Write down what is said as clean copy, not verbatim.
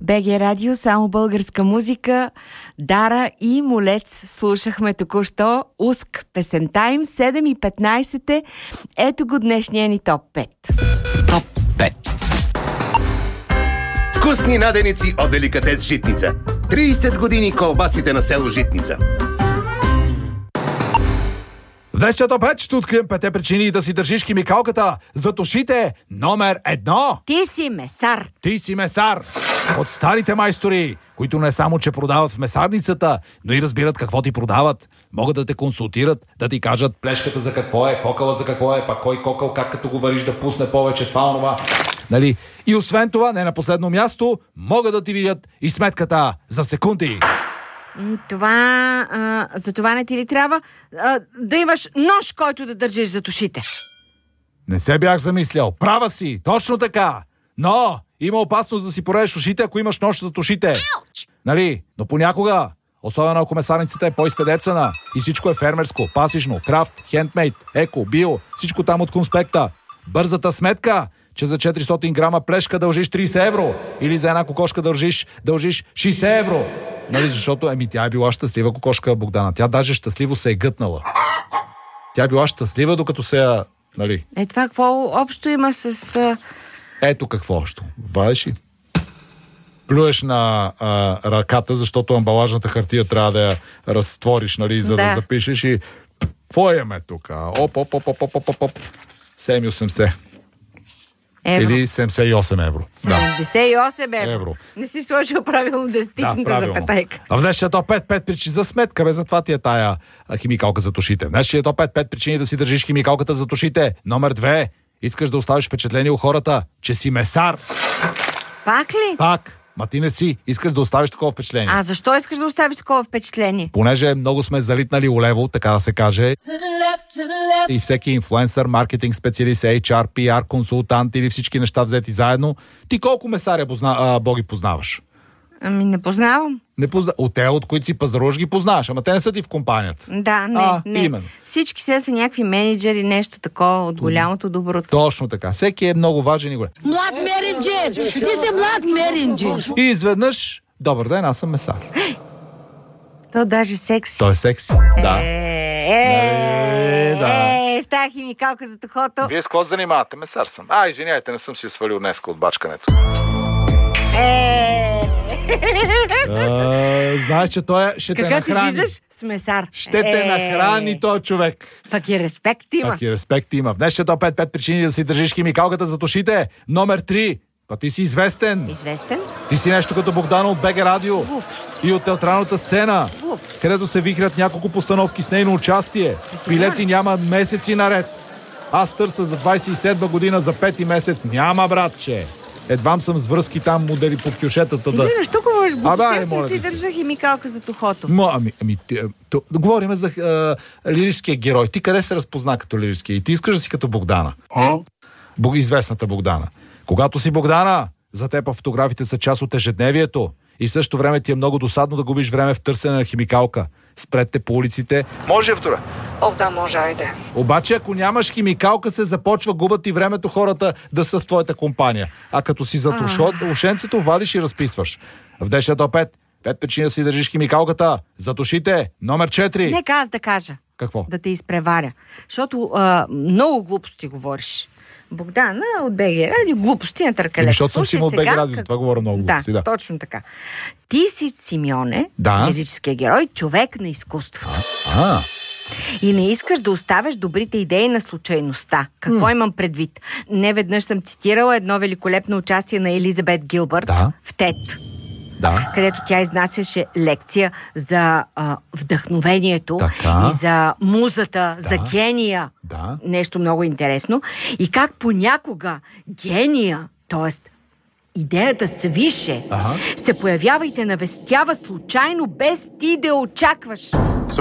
БГ Радио, само българска музика. Дара и Молец слушахме току-що. Уск, песента им, 7:15. Ето го днешния ни топ 5. Топ 5. Вкусни наденици от деликатес Житница. 30 години колбасите на село Житница. В днешния топ 5 ще открием 5 причини да си държиш химикалката за ушите номер 1. Ти си месар. Ти си месар. От старите майстори, които не само, че продават в месарницата, но и разбират какво ти продават. Могат да те консултират, да ти кажат плешката за какво е, кокъла за какво е, пак кой кокъл, как като го вариш да пусне повече това, онова. Нали? И освен това, не на последно място, могат да ти видят и сметката за секунди. За това не ти ли трябва да имаш нож, който да държиш за ушите? Не се бях замислял. Права си, точно така. Но има опасност да си поредеш ушите, ако имаш нож за ушите. Нали? Но понякога, особено ако месарницата е по-изпедецана и всичко е фермерско, пасишно, крафт, хендмейд, еко, био, всичко там от конспекта. Бързата сметка, че за 400 грама плешка дължиш 30 евро или за една кокошка дължиш 60 евро. Нали, защото тя е била щастлива кокошка Богдана. Тя даже щастливо се е гътнала. Тя е била щастлива, докато се я... Нали? Това какво общо има с... Ето какво общо. Вадиш и плюеш на ръката, защото амбалажната хартия трябва да я разтвориш, нали, за да запишеш и... Поеме тук. Оп. 7,80 евро. Или 78 евро. 78 евро. Не си сложил правилно десетичната запетайка. А в днешния топ 5 причини за сметка, бе, затова ти е тая химикалка за ушите. В днешния топ 5 причини да си държиш химикалката за ушите. Номер 2. Искаш да оставиш впечатление у хората, че си месар. Пак ли? Пак. Ма ти не си. Искаш да оставиш такова впечатление. А защо искаш да оставиш такова впечатление? Понеже много сме залитнали улево, така да се каже. И всеки инфлуенсър, маркетинг специалист, HR, PR, консултант или всички неща взети заедно. Ти колко месаря боги познаваш? Не познавам. От които си пазаруваш ги познаваш, ама те не са ти в компанията. Да, не. Именно. Всички са някакви менеджери, нещо такова от голямото доброто. Точно така. Всеки е много важен и голям. Млад менеджер! Ти си млад менеджер! И изведнъж, добър ден, аз съм месар. То даже секси. Той е секси, да. С тази химикалка за тухото. Вие с какво занимавате? Месар съм. Извиняйте, не съм си свалил днеска от бачкането. Знаеш, че той ще те нахрани. Какъв излизаш? С месар. Ще те нахрани този човек. Пак и респект има. В днешния топ 5 причини да си държиш химикалката за ушите. Номер 3. Ти си известен. Известен? Ти си нещо като Богдана от БГ Радио. И от театралната сцена, където се вихрят няколко постановки с нейно участие. Билети няма месеци наред. Аз търся за 27 година за 5 месец. Няма, братче. Едвам съм с връзки там, модели под кюшетата. Сигурно, що говориш? Букетев си държа химикалка за тухото. Говорим за лирическия герой. Ти къде се разпозна като лирическия? И ти искаш да си като Богдана. Известната Богдана. Когато си Богдана, за теб фотографите са част от ежедневието. И в същото време ти е много досадно да губиш време в търсене на химикалка. Спрете по улиците. Може втора. Да, може, айде. Обаче, ако нямаш химикалка, се започва губят и времето хората да са в твоята компания. А като си зад ушенцето, вадиш и разписваш. В днешния топ 5 причини да си държиш химикалката за ушите. Номер 4. Нека аз да кажа. Какво? Да те изпреваря. Защото много глупости говориш. Богдана от БГ Радио, глупости на търкалец. Защото съм си от БГ Радио, за това говоря много глупости. Да, точно така. Ти си Симеоне, лирическия герой, човек на изкуството. И не искаш да оставяш добрите идеи на случайността. Какво имам предвид? Не веднъж съм цитирала едно великолепно участие на Елизабет Гилбърт в ТЕД. Където тя изнасяше лекция за вдъхновението и за музата, за гения. Нещо много интересно. И как понякога гения, т.е. идеята свише, се появява и те навестява случайно, без ти да очакваш.